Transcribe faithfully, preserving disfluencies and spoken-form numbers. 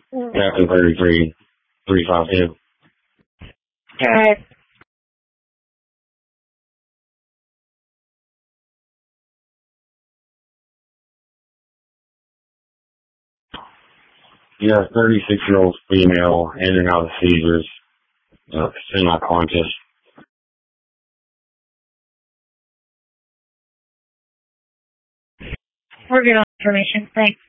Captain thirty-three, three five two. All right. Yeah, thirty-six-year-old female, in and out of seizures, uh, semi-conscious. We're good on information. Thanks.